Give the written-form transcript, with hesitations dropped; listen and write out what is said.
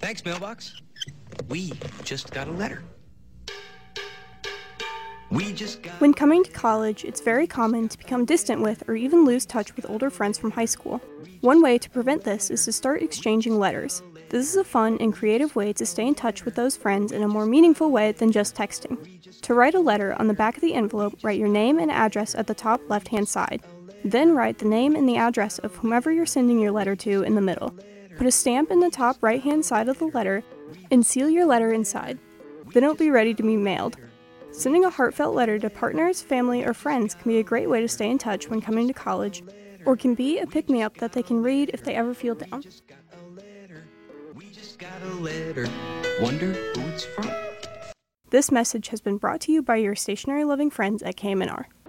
Thanks, mailbox. We just got a letter. When coming to college, it's very common to become distant with or even lose touch with older friends from high school. One way to prevent this is to start exchanging letters. This is a fun and creative way to stay in touch with those friends in a more meaningful way than just texting. To write a letter, on the back of the envelope, write your name and address at the top left-hand side. Then write the name and the address of whomever you're sending your letter to in the middle. Put a stamp in the top right-hand side of the letter and seal your letter inside. Then it'll be ready to be mailed. Sending a heartfelt letter to partners, family, or friends can be a great way to stay in touch when coming to college, or can be a pick-me-up that they can read if they ever feel down. We just got a letter. Wonder who it's from. This message has been brought to you by your stationary loving friends at KMNR.